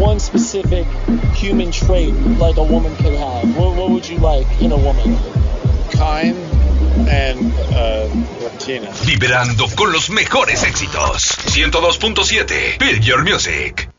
one specific human trait like a woman could have, what would you like in a woman? Kind and Latina. Vibrando con los mejores éxitos. 102.7 Build Your Music.